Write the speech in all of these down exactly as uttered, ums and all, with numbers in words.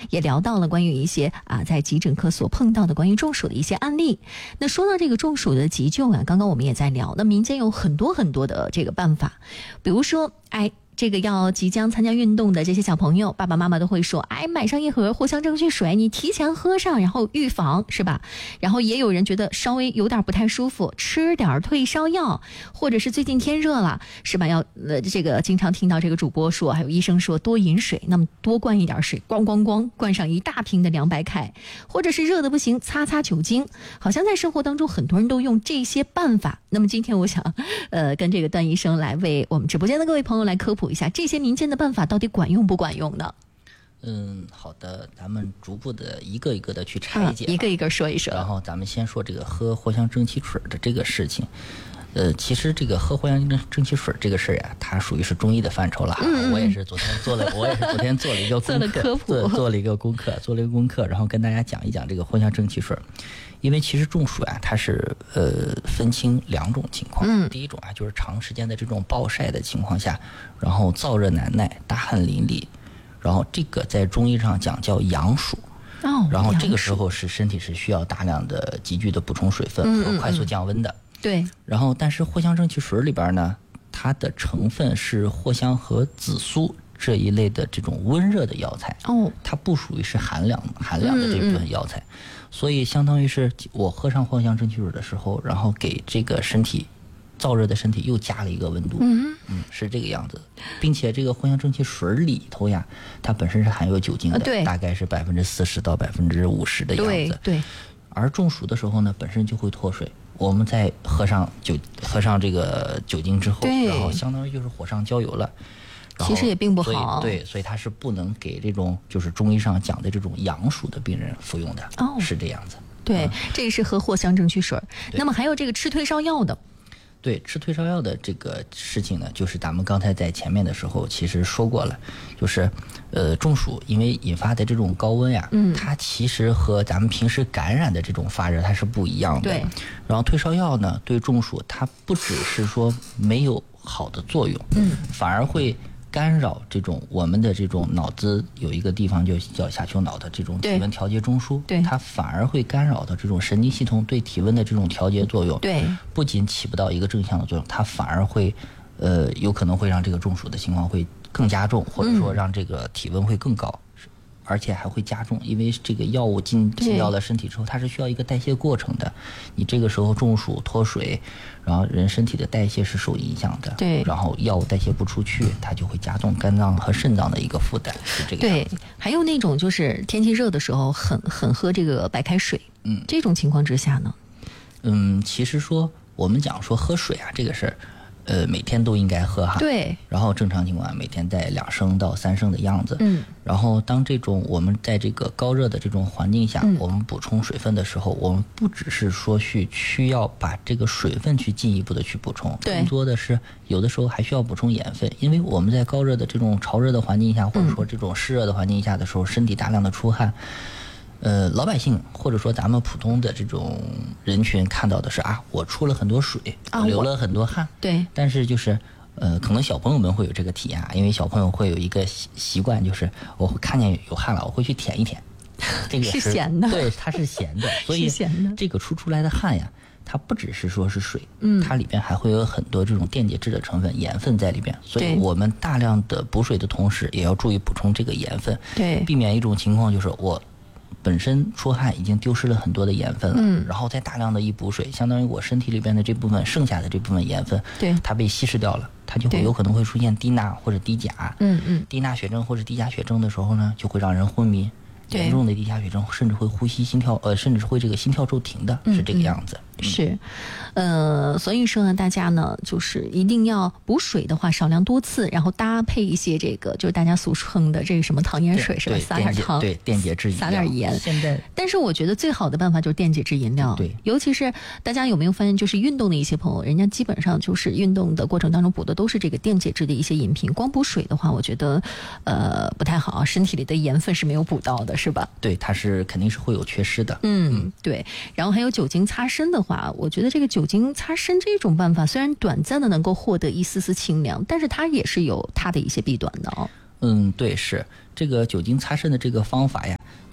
也聊到了关于一些啊在急诊科所碰到的关于中暑的一些案例。那说到这个中暑的急救啊，刚刚我们也在聊，那民间有很多很多的这个办法，比如说哎。这个要即将参加运动的这些小朋友，爸爸妈妈都会说，哎，买上一盒藿香正气水，你提前喝上，然后预防，是吧？然后也有人觉得稍微有点不太舒服，吃点退烧药，或者是最近天热了，是吧？要呃这个经常听到这个主播说，还有医生说多饮水，那么多灌一点水，咣咣咣灌上一大瓶的凉白开，或者是热的不行，擦擦酒精。好像在生活当中很多人都用这些办法。那么今天我想，呃，跟这个段医生来为我们直播间的各位朋友来科普一下这些民间的办法到底管用不管用呢？ 嗯，好的，咱们逐步的一个一个的去拆解、 嗯，一个一个说一说。 然后咱们先说这个喝藿香正气水的这个事情。呃，其实这个喝藿香正气水这个事儿呀，它属于是中医的范畴了。嗯、我也是昨天做了，我也是昨天做了一个功课， 做了科普， 做做了一个功课，做了一个功课，然后跟大家讲一讲这个藿香正气水。因为其实中暑啊，它是呃分清两种情况。嗯，第一种啊，就是长时间的这种暴晒的情况下，然后燥热难耐、大汗淋漓，然后这个在中医上讲叫阳暑。 哦， 然后这个时候是身体是需要大量的急剧的补充水分和快速降温的。 嗯嗯嗯对。 然后，但是藿香正气水里边呢，它的成分是藿香和紫苏这一类的这种温热的药材。哦，它不属于是寒凉寒凉的这部分药材。嗯嗯，所以相当于是我喝上藿香正气水的时候，然后给这个身体燥热的身体又加了一个温度。嗯嗯，是这个样子。并且这个藿香正气水里头呀，它本身是含有酒精的， 对， 大概是百分之四十到百分之五十的样子。 对对。 而中暑的时候呢，本身就会脱水。我们在喝上酒喝上这个酒精之后，然后相当于就是火上浇油了。 其实也并不好。 对，所以它是不能给这种就是中医上讲的这种阳暑的病人服用的。哦，是这样子。 对，嗯、这个是喝藿香正气水。那么还有这个吃退烧药的。 对，吃退烧药的这个事情呢，就是咱们刚才在前面的时候其实说过了，就是呃中暑因为引发的这种高温呀，嗯，它其实和咱们平时感染的这种发热它是不一样的。 对。 然后退烧药呢，对中暑它不只是说没有好的作用，嗯，反而会干扰这种我们的这种脑子有一个地方就叫下丘脑的这种体温调节中枢，对，它反而会干扰到这种神经系统对体温的这种调节作用。 对， 不仅起不到一个正向的作用，它反而会，呃，有可能会让这个中暑的情况会更加重，或者说让这个体温会更高。嗯，而且还会加重，因为这个药物进进到了身体之后，它是需要一个代谢过程的。你这个时候中暑脱水，然后人身体的代谢是受影响的。 对。 然后药物代谢不出去，它就会加重肝脏和肾脏的一个负担，是这个样子。 对，还有那种就是天气热的时候很很喝这个白开水，嗯，这种情况之下呢， 嗯，其实说我们讲说喝水啊这个事儿。呃，每天都应该喝哈。 对。 然后正常情况每天在两升到三升的样子。嗯。然后当这种我们在这个高热的这种环境下，嗯、我们补充水分的时候，我们不只是说去需要把这个水分去进一步的去补充，更多的是有的时候还需要补充盐分，因为我们在高热的这种潮热的环境下，或者说这种湿热的环境下的时候，身体大量的出汗。呃，老百姓或者说咱们普通的这种人群看到的是啊，我出了很多水，我流了很多汗，啊、 对。 但是就是呃，可能小朋友们会有这个体验啊，因为小朋友会有一个习习惯，就是我会看见有汗了，我会去舔一舔，这个是, 是咸的， 对，它是咸的，所以这个出出来的汗呀，它不只是说是水，嗯，它里边还会有很多这种电解质的成分、盐分在里边，所以我们大量的补水的同时，也要注意补充这个盐分， 对， 避免一种情况就是我。本身出汗已经丢失了很多的盐分了，嗯，然后再大量的一补水，相当于我身体里边的这部分剩下的这部分盐分， 对， 它被稀释掉了，它就会有可能会出现低钠或者低钾，嗯嗯，低钠血症或者低钾血症的时候呢，就会让人昏迷，严重的低钾血症甚至会呼吸心跳，呃，甚至是会这个心跳骤停的，是这个样子。 嗯嗯、是，呃，所以说呢，大家呢就是一定要补水的话，少量多次，然后搭配一些这个就是大家俗称的这个什么糖盐水是吧？撒点糖， 对，电解质饮料， 撒点盐。 现在， 但是我觉得最好的办法就是电解质饮料， 对， 尤其是大家有没有发现，就是运动的一些朋友，人家基本上就是运动的过程当中补的都是这个电解质的一些饮品，光补水的话，我觉得呃不太好，身体里的盐分是没有补到的，是吧？ 对，它是肯定是会有缺失的。 嗯，嗯对。然后还有酒精擦身的话，我觉得这个酒精擦身这种办法虽然短暂的能够获得一丝丝清凉，但是它也是有它的一些弊端的哦。 嗯，对，是这个酒精擦身的这个方法呀，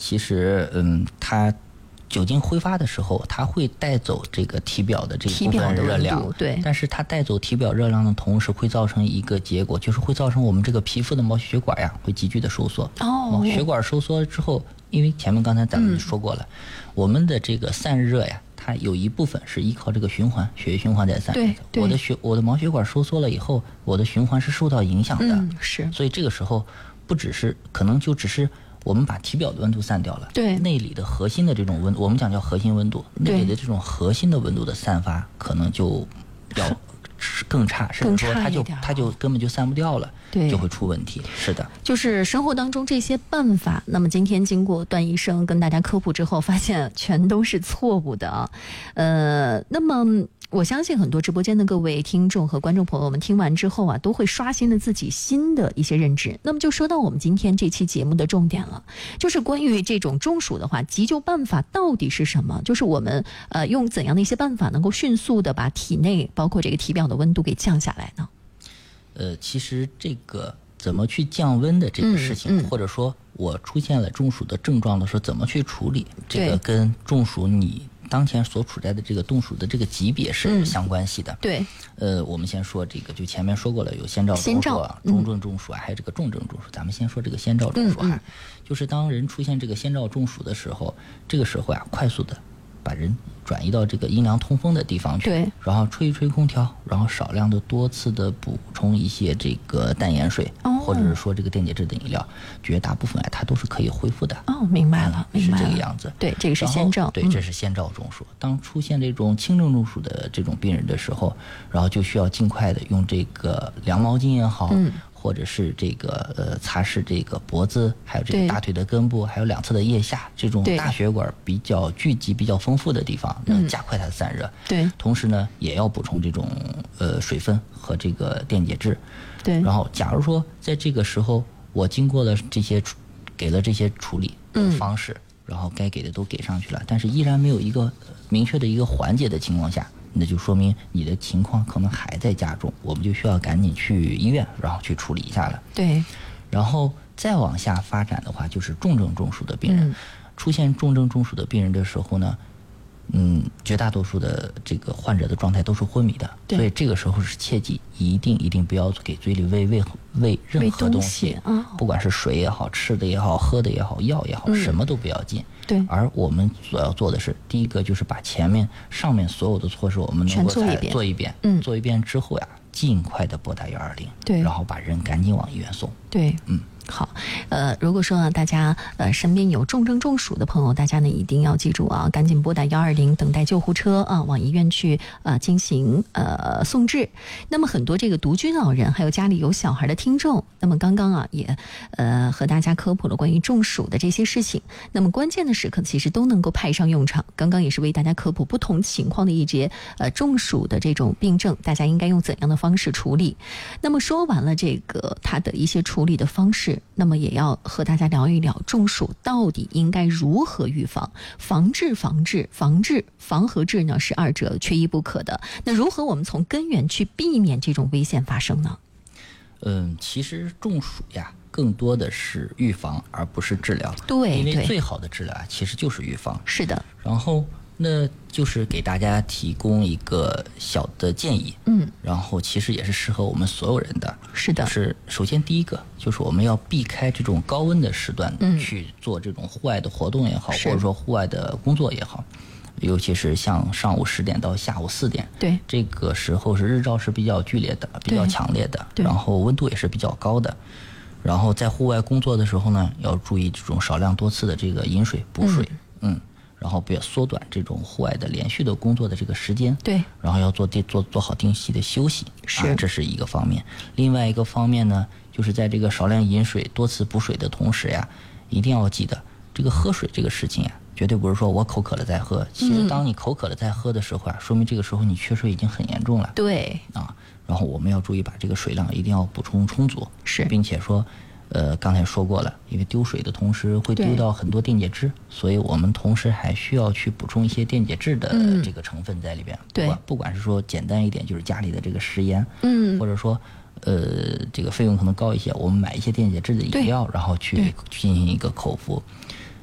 其实嗯，它酒精挥发的时候，它会带走这个体表的这部分热量， 对。 但是它带走体表热量的同时，会造成一个结果，就是会造成我们这个皮肤的毛细血管呀会急剧的收缩。 哦。 血管收缩之后，因为前面刚才咱们说过了，嗯、我们的这个散热呀，它有一部分是依靠这个循环，血液循环在散热的。我的血，我的毛血管收缩了以后，我的循环是受到影响的。 嗯，是。 所以这个时候，不只是可能就只是。我们把体表的温度散掉了， 对内里的核心的这种温度，我们讲叫核心温度，内里的这种核心的温度的散发可能就要更差，甚至说它就它就根本就散不掉了， 对， 就会出问题。是的， 就是生活当中这些办法，那么今天经过段医生跟大家科普之后，发现全都是错误的啊。呃，那么。我相信很多直播间的各位听众和观众朋友们听完之后啊，都会刷新了自己新的一些认知。那么就说到我们今天这期节目的重点了，就是关于这种中暑的话，急救办法到底是什么？就是我们呃用怎样的一些办法能够迅速的把体内包括这个体表的温度给降下来呢？ 呃，其实这个怎么去降温的这个事情，嗯嗯、或者说我出现了中暑的症状的时候怎么去处理，这个跟中暑你。当前所处在的这个中暑的这个级别是相关系的。 嗯、对， 呃，我们先说这个，就前面说过了，有先兆中暑啊、中症中暑啊，还有这个重症中暑。咱们先说这个先兆中暑哈、啊，嗯嗯、就是当人出现这个先兆中暑的时候，这个时候呀，快速的把人转移到这个阴凉通风的地方去， 对， 然后吹一吹空调，然后少量的多次的补充一些这个淡盐水，哦、或者是说这个电解质的饮料，绝大部分啊它都是可以恢复的。 哦，明白了， 嗯、 明白了， 是这个样子。 对，这个是先兆。 对，这是先兆中暑。嗯、当出现这种轻症中暑的这种病人的时候，然后就需要尽快的用这个凉毛巾也好。嗯或者是这个呃擦拭这个脖子，还有这个大腿的根部，还有两侧的腋下这种大血管比较聚集比较丰富的地方，能加快它的散热。 对， 同时呢，也要补充这种呃水分和这个电解质。 对， 然后假如说在这个时候我经过了这些给了这些处理的方式，嗯、然后该给的都给上去了，但是依然没有一个明确的一个缓解的情况下。那就说明你的情况可能还在加重，我们就需要赶紧去医院，然后去处理一下了。 对， 然后再往下发展的话，就是重症中暑的病人。 嗯、 出现重症中暑的病人的时候呢，嗯，绝大多数的这个患者的状态都是昏迷的，所以这个时候是切记一定一定不要给嘴里喂喂喂任何东西， 东西哦、 不管是水也好，吃的也好，喝的也好，药也好，嗯、什么都不要进。 对， 而我们所要做的是，第一个就是把前面上面所有的措施，我们能够再做一遍， 嗯， 做一遍之后呀，尽快的拨打幺二零， 对， 然后把人赶紧往医院送。 对， 嗯。 好，呃，如果说呢，大家呃身边有重症中暑的朋友，大家呢一定要记住啊，赶紧拨打幺二零，等待救护车啊，往医院去呃进行呃送治。那么很多这个独居老人，还有家里有小孩的听众，那么刚刚啊也呃和大家科普了关于中暑的这些事情。那么关键的时刻其实都能够派上用场。刚刚也是为大家科普不同情况的一些呃中暑的这种病症，大家应该用怎样的方式处理。那么说完了这个它的一些处理的方式。那么也要和大家聊一聊中暑到底应该如何预防，防治防治防治防和治呢是二者缺一不可的。那如何我们从根源去避免这种危险发生呢？ 嗯，其实中暑呀更多的是预防而不是治疗。 对， 因为最好的治疗啊其实就是预防。 是的。 然后那就是给大家提供一个小的建议， 嗯， 然后其实也是适合我们所有人的。 是的， 是首先第一个就是我们要避开这种高温的时段，嗯，去做这种户外的活动也好，或者说户外的工作也好，尤其是像上午十点到下午四点， 对， 这个时候是日照是比较剧烈的，比较强烈的，然后温度也是比较高的。然后在户外工作的时候呢，要注意这种少量多次的这个饮水补水，嗯。嗯然后不要缩短这种户外的连续的工作的这个时间， 对， 然后要做定做做好定期的休息， 是、 啊，这是一个方面。另外一个方面呢，就是在这个少量饮水、多次补水的同时呀，一定要记得这个喝水这个事情呀，绝对不是说我口渴了再喝。其实当你口渴了再喝的时候啊，嗯、说明这个时候你缺水已经很严重了。 对， 啊，然后我们要注意把这个水量一定要补充充足， 是， 并且说。呃，刚才说过了，因为丢水的同时会丢到很多电解质，所以我们同时还需要去补充一些电解质的这个成分在里边。 对、 嗯，不管是说简单一点，就是家里的这个食盐， 嗯， 或者说呃这个费用可能高一些，我们买一些电解质的饮料，然后去进行一个口服。